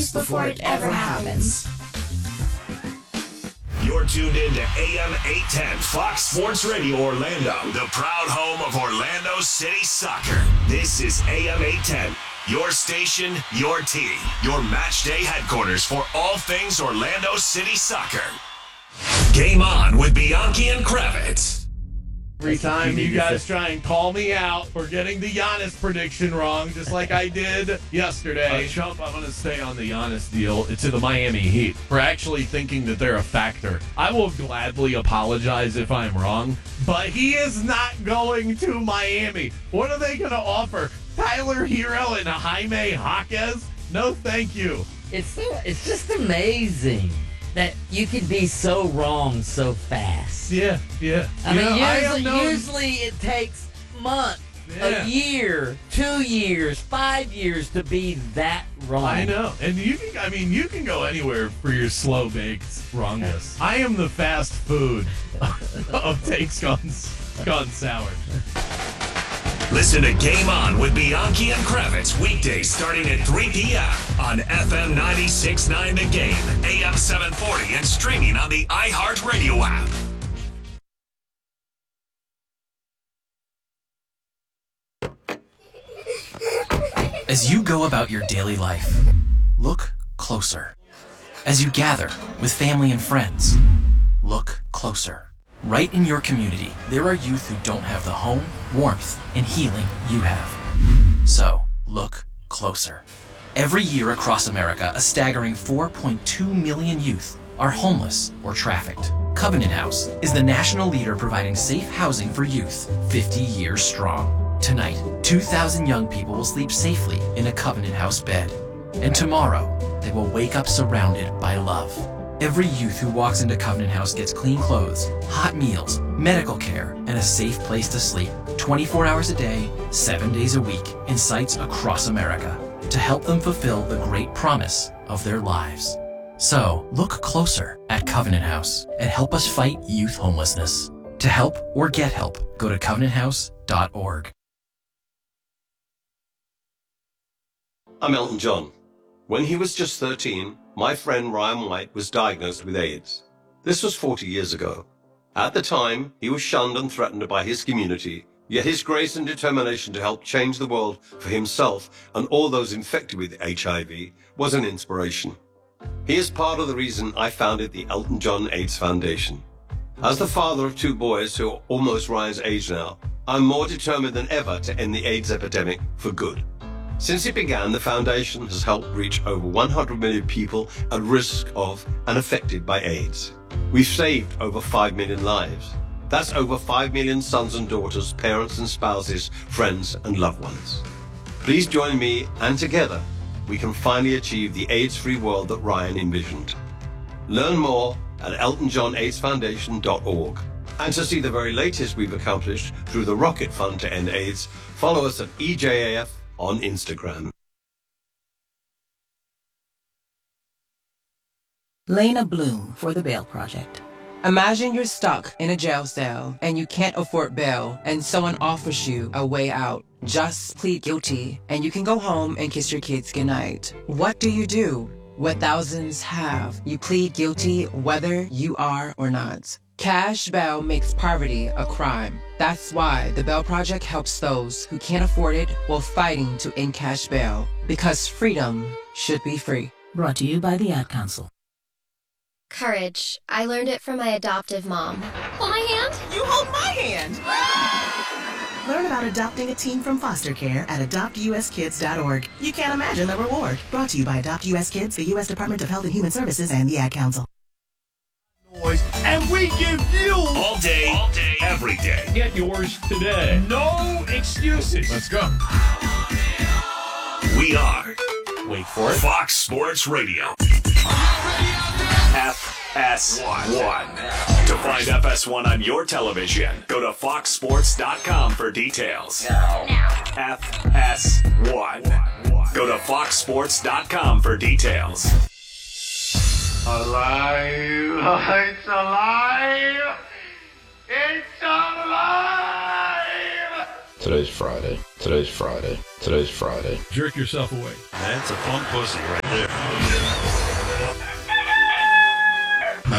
peace before it ever happens. You're tuned in to AM 810 Fox Sports Radio Orlando, the proud home of Orlando City Soccer. This is AM 810, your station, your team, your match day headquarters for all things Orlando City Soccer. Game on with Bianchi and Kravitz. Every time you guys try and call me out for getting the Giannis prediction wrong, just like I did yesterday. Chump, I'm going to stay on the Giannis deal to the Miami Heat For actually thinking that they're a factor. I will gladly apologize if I'm wrong, but he is not going to Miami. What are they going to offer? Tyler Hero and Jaime Jaquez? No, thank you. It's just amazing that you could be so wrong so fast. Yeah. I mean, usually it takes months, a year, 2 years, 5 years to be that wrong. I know. And you can go anywhere for your slow baked wrongness. I am the fast food of takes gone sour. Listen to Game On with Bianchi and Kravitz weekdays starting at 3 p.m. on FM 96.9 The Game, AM 740, and streaming on the iHeartRadio app. As you go about your daily life, look closer. As you gather with family and friends, look closer. Right in your community, there are youth who don't have the home, warmth, and healing you have. So, look closer. Every year across America, a staggering 4.2 million youth are homeless or trafficked. Covenant House is the national leader providing safe housing for youth, 50 years strong. Tonight, 2,000 young people will sleep safely in a Covenant House bed. And tomorrow, they will wake up surrounded by love. Every youth who walks into Covenant House gets clean clothes, hot meals, medical care, and a safe place to sleep 24 hours a day, 7 days a week in sites across America to help them fulfill the great promise of their lives. So, look closer at Covenant House and help us fight youth homelessness. To help or get help, go to covenanthouse.org. I'm Elton John. When he was just 13, my friend Ryan White was diagnosed with AIDS. This was 40 years ago. At the time, he was shunned and threatened by his community, yet his grace and determination to help change the world for himself and all those infected with HIV was an inspiration. He is part of the reason I founded the Elton John AIDS Foundation. As the father of 2 boys who are almost Ryan's age now, I'm more determined than ever to end the AIDS epidemic for good. Since it began, the foundation has helped reach over 100 million people at risk of and affected by AIDS. We've saved over 5 million lives. That's over 5 million sons and daughters, parents and spouses, friends and loved ones. Please join me, and together we can finally achieve the AIDS-free world that Ryan envisioned. Learn more at eltonjohnaidsfoundation.org. And to see the very latest we've accomplished through the Rocket Fund to End AIDS, follow us at EJAF on Instagram. Lena Bloom for the Bail Project. Imagine you're stuck in a jail cell and you can't afford bail and someone offers you a way out. Just plead guilty and you can go home and kiss your kids goodnight. What do you do? What thousands have. You plead guilty whether you are or not. Cash bail makes poverty a crime. That's why the Bail Project helps those who can't afford it while fighting to end cash bail. Because freedom should be free. Brought to you by the Ad Council. Courage. I learned it from my adoptive mom. Hold my hand. You hold my hand. Learn about adopting a teen from foster care at adoptuskids.org. You can't imagine the reward. Brought to you by Adopt US Kids, the U.S. Department of Health and Human Services, and the Ad Council. And we give you all day, every day. Get yours today. no excuses. Let's go. We are, Wait for it, Fox Sports Radio. FS1. To find FS1 on your television, go to foxsports.com for details. FS1. Go to foxsports.com for details. Alive! It's alive! It's alive! Today's Friday. Today's Friday. Today's Friday. Jerk yourself away. That's a fun pussy right there.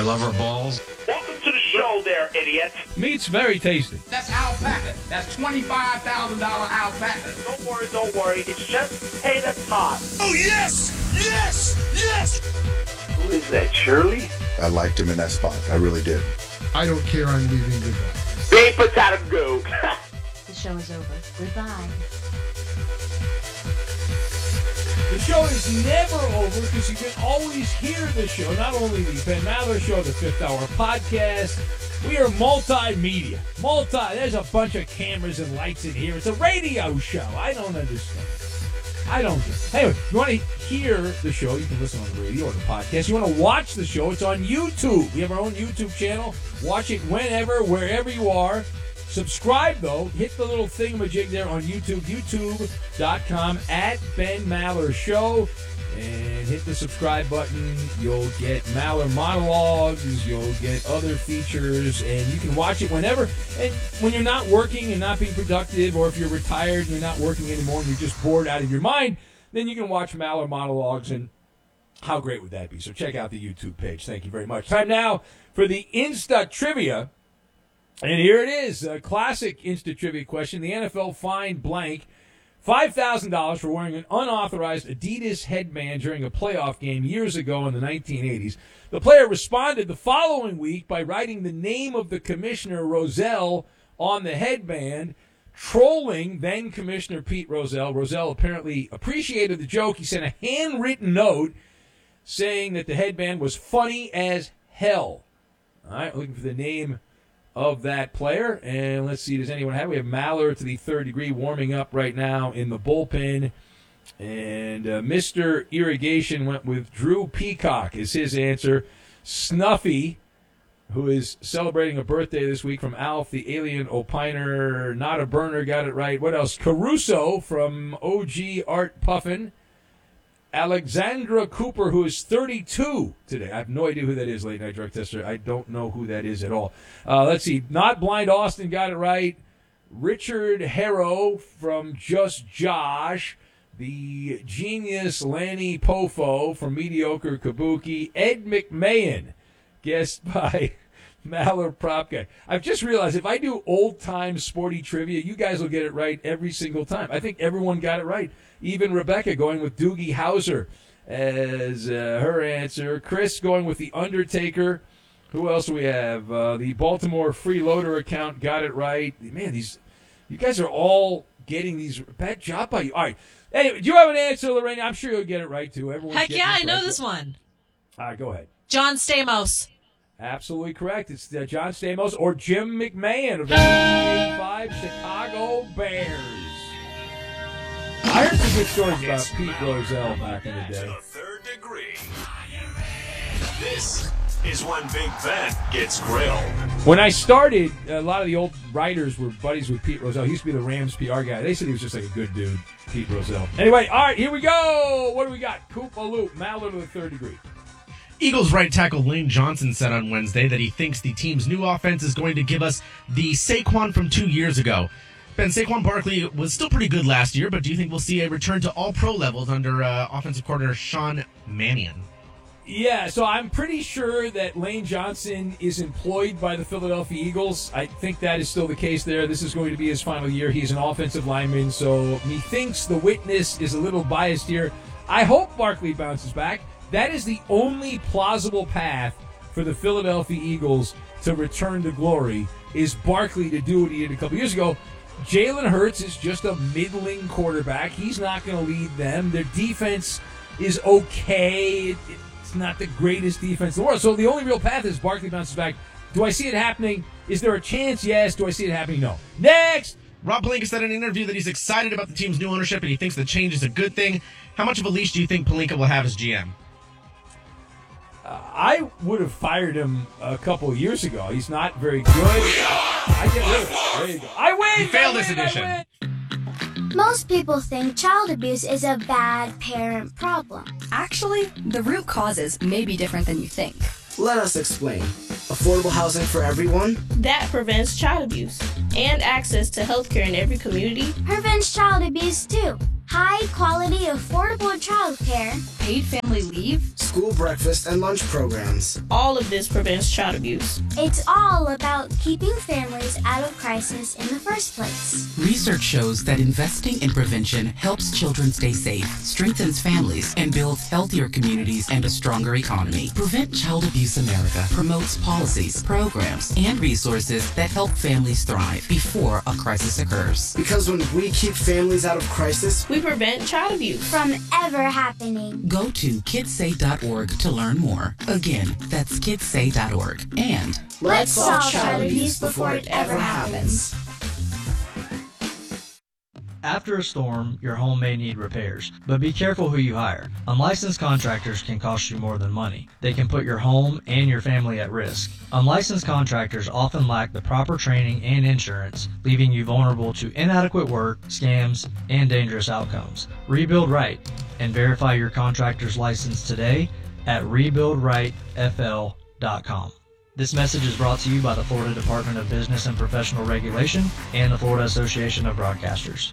love her balls. Welcome to the show there, idiot. Meat's very tasty. That's alpaca. That's $25,000 alpaca. Don't worry. It's just potato tot. Oh, yes! Yes! Yes! Who is that, Shirley? I liked him in that spot. I really did. I don't care. I'm leaving. Goodbye. Big potato go. The show is over. Goodbye. The show is never over because you can always hear the show. Not only the Ben Maller Show, the Fifth Hour podcast. We are multimedia. There's a bunch of cameras and lights in here. It's a radio show. I don't understand. Anyway, if you want to hear the show, you can listen on the radio or the podcast. You want to watch the show, it's on YouTube. We have our own YouTube channel. Watch it whenever, wherever you are. Subscribe, though. Hit the little thingamajig there on YouTube, youtube.com @Ben Maller Show. And hit the subscribe button. You'll get Maller monologues. You'll get other features. And you can watch it whenever. And when you're not working and not being productive, or if you're retired and you're not working anymore and you're just bored out of your mind, then you can watch Maller monologues. And how great would that be? So check out the YouTube page. Thank you very much. Time now for the Insta Trivia. And here it is, a classic Insta Trivia question. The NFL fined blank $5,000 for wearing an unauthorized Adidas headband during a playoff game years ago in the 1980s. The player responded the following week by writing the name of the commissioner, Rozelle, on the headband, trolling then-Commissioner Pete Rozelle. Rozelle apparently appreciated the joke. He sent a handwritten note saying that the headband was funny as hell. All right, looking for the name of that player. And let's see, does anyone have? We have Maller to the third degree warming up right now in the bullpen. And Mr. Irrigation went with Drew Peacock is his answer. Snuffy, who is celebrating a birthday this week, from Alf, the Alien Opiner, Not a Burner, got it right. What else? Caruso from OG Art Puffin. Alexandra Cooper, who is 32 today. I have no idea who that is, Late Night Drug Tester. I don't know who that is at all. Let's see. Not Blind Austin got it right. Richard Harrow from Just Josh. The genius Lanny Pofo from Mediocre Kabuki. Ed McMahon, guessed by Maller Prop Guy. I've just realized if I do old-time sporty trivia, you guys will get it right every single time. I think everyone got it right. Even Rebecca going with Doogie Howser as her answer. Chris going with The Undertaker. Who else do we have? The Baltimore Freeloader account got it right. Man, you guys are all getting these. Bad job by you. All right. Anyway, do you have an answer, Lorraine? I'm sure you'll get it right, too. Heck yeah, I know this one. All right, go ahead. John Stamos. Absolutely correct. It's John Stamos or Jim McMahon of the 1985 Chicago Bears. I heard some good stories about Pete Rozelle back in the day. The third degree. This is when Big Ben gets grilled. When I started, a lot of the old writers were buddies with Pete Rozelle. He used to be the Rams PR guy. They said he was just like a good dude, Pete Rozelle. Anyway, all right, here we go. What do we got? Koopa Loop, Maller to the third degree. Eagles right tackle Lane Johnson said on Wednesday that he thinks the team's new offense is going to give us the Saquon from 2 years ago. Ben, Saquon Barkley was still pretty good last year, but do you think we'll see a return to all-pro levels under offensive coordinator Sean Mannion? Yeah, so I'm pretty sure that Lane Johnson is employed by the Philadelphia Eagles. I think that is still the case there. This is going to be his final year. He's an offensive lineman, so methinks the witness is a little biased here. I hope Barkley bounces back. That is the only plausible path for the Philadelphia Eagles to return to glory, is Barkley to do what he did a couple years ago. Jalen Hurts is just a middling quarterback. He's not going to lead them. Their defense is okay. It's not the greatest defense in the world. So the only real path is Barkley bounces back. Do I see it happening? Is there a chance? Yes. Do I see it happening? No. Next! Rob Pelinka said in an interview that he's excited about the team's new ownership and he thinks the change is a good thing. How much of a leash do you think Pelinka will have as GM? I would have fired him a couple of years ago. He's not very good. I get rid of it. There you go. I win! You failed this edition. Most people think child abuse is a bad parent problem. Actually, the root causes may be different than you think. Let us explain. Affordable housing for everyone? That prevents child abuse. And access to healthcare in every community. Prevents child abuse too. High quality, affordable childcare paid family leave, school breakfast and lunch programs. All of this prevents child abuse. It's all about keeping families out of crisis in the first place. Research shows that investing in prevention helps children stay safe, strengthens families, and builds healthier communities and a stronger economy. Prevent Child Abuse America promotes policies, programs, and resources that help families thrive before a crisis occurs. Because when we keep families out of crisis, we prevent child abuse from ever happening. Go to kidsay.org to learn more. Again, that's kidsay.org. And let's solve child abuse before it ever happens. After a storm, your home may need repairs, but be careful who you hire. Unlicensed contractors can cost you more than money. They can put your home and your family at risk. Unlicensed contractors often lack the proper training and insurance, leaving you vulnerable to inadequate work, scams, and dangerous outcomes. Rebuild right and verify your contractor's license today at rebuildrightfl.com. This message is brought to you by the Florida Department of Business and Professional Regulation and the Florida Association of Broadcasters.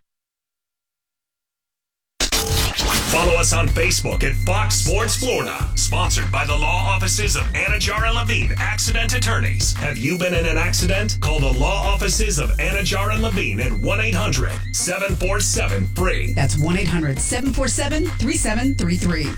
Follow us on Facebook at Fox Sports Florida. Sponsored by the law offices of Anajar and Levine, accident attorneys. Have you been in an accident? Call the law offices of Anajar and Levine at 1-800-747-FREE. That's 1-800-747-3733.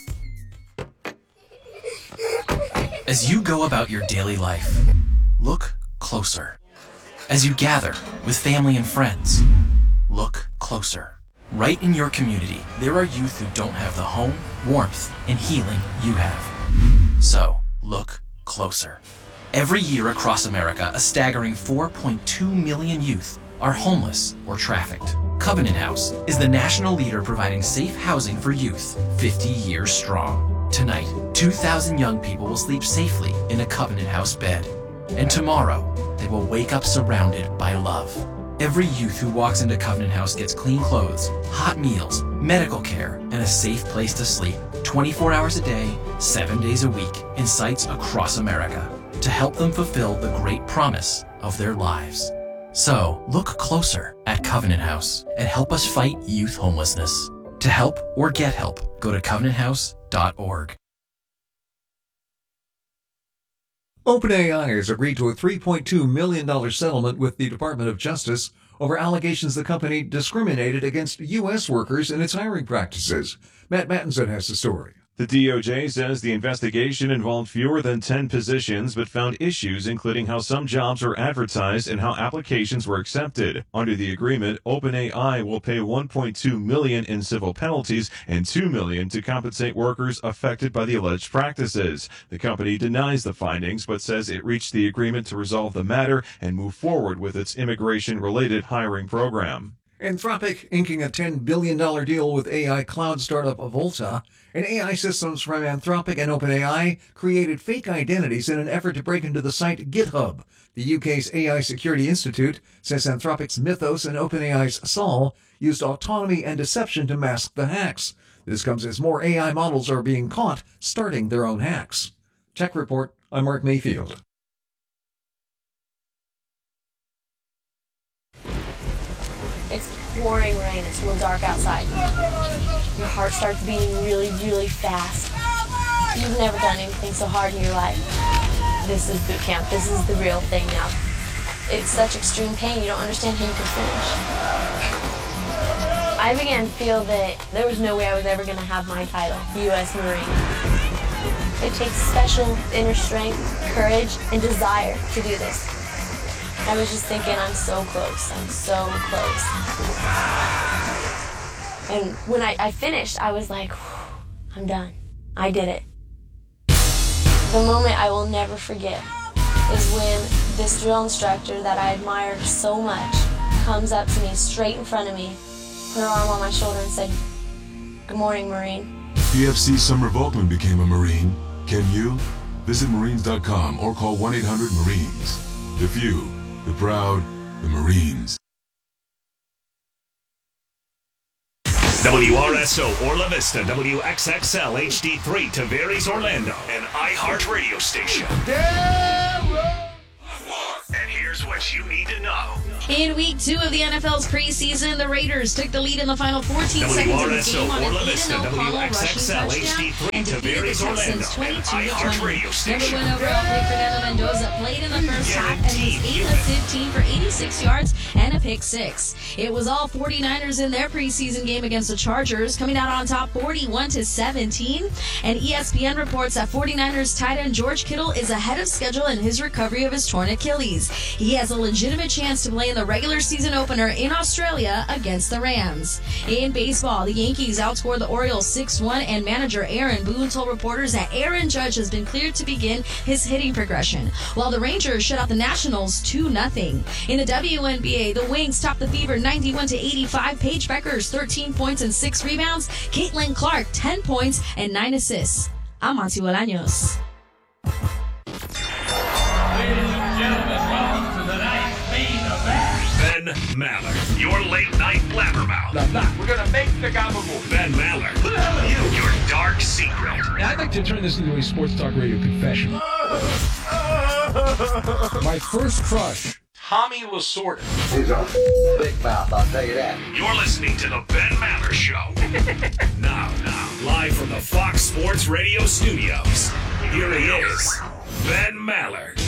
As you go about your daily life, look closer. As you gather with family and friends, look closer. Right in your community, there are youth who don't have the home, warmth, and healing you have. So, look closer. Every year across America, a staggering 4.2 million youth are homeless or trafficked. Covenant House is the national leader providing safe housing for youth, 50 years strong. Tonight, 2,000 young people will sleep safely in a Covenant House bed. And tomorrow, they will wake up surrounded by love. Every youth who walks into Covenant House gets clean clothes, hot meals, medical care, and a safe place to sleep 24 hours a day, 7 days a week in sites across America to help them fulfill the great promise of their lives. So, look closer at Covenant House and help us fight youth homelessness. To help or get help, go to covenanthouse.org. OpenAI has agreed to a $3.2 million settlement with the Department of Justice over allegations the company discriminated against U.S. workers in its hiring practices. Matt Mattinson has the story. The DOJ says the investigation involved fewer than 10 positions, but found issues including how some jobs were advertised and how applications were accepted. Under the agreement, OpenAI will pay $1.2 million in civil penalties and $2 million to compensate workers affected by the alleged practices. The company denies the findings, but says it reached the agreement to resolve the matter and move forward with its immigration-related hiring program. Anthropic inking a $10 billion deal with AI cloud startup Volta, and AI systems from Anthropic and OpenAI created fake identities in an effort to break into the site GitHub. The UK's AI Security Institute says Anthropic's Mythos and OpenAI's Sol used autonomy and deception to mask the hacks. This comes as more AI models are being caught starting their own hacks. Tech Report, I'm Mark Mayfield. It's pouring rain. It's real dark outside. Your heart starts beating really, really fast. You've never done anything so hard in your life. This is boot camp. This is the real thing now. It's such extreme pain, you don't understand how you can finish. I began to feel that there was no way I was ever going to have my title, U.S. Marine. It takes special inner strength, courage, and desire to do this. I was just thinking, I'm so close. I'm so close. And when I finished, I was like, I'm done. I did it. The moment I will never forget is when this drill instructor that I admired so much comes up to me straight in front of me, put her arm on my shoulder and said, "Good morning, Marine." PFC Summer Volkman became a Marine. Can you? Visit Marines.com or call 1-800-MARINES. The few, the proud, the Marines. WRSO Orla Vista, WXXL HD3 Tavares Orlando, an iHeart radio station. And here's Here's what you need to know. In week 2 of the NFL's preseason, the Raiders took the lead in the final 14 seconds of the game on an 8-0 Connell rushing touchdown and defeated the Texans 22-20. Number 1 overall pick Fernando Mendoza played in the first half and was 8 of 15 for 86 yards and a pick 6. It was all 49ers in their preseason game against the Chargers, coming out on top 41-17. And ESPN reports that 49ers tight end George Kittle is ahead of schedule in his recovery of his torn Achilles. He has a legitimate chance to play in the regular season opener in Australia against the Rams. In baseball, the Yankees outscored the Orioles 6-1, and manager Aaron Boone told reporters that Aaron Judge has been cleared to begin his hitting progression, while the Rangers shut out the Nationals 2-0. In the WNBA, the Wings topped the Fever 91-85. Paige Beckers 13 points and 6 rebounds. Caitlin Clark 10 points and 9 assists. I'm Monty Bolaños. Ladies and gentlemen, welcome to tonight's main event. Ben Maller, your late night blabbermouth. We're gonna make the gabagool. Ben Maller, your dark secret. Now, I'd like to turn this into a sports talk radio confession. My first crush, Tommy Lasorda. He's a big mouth, I'll tell you that. You're listening to the Ben Maller Show. Now, live from the Fox Sports Radio studios, here he is, Ben Maller.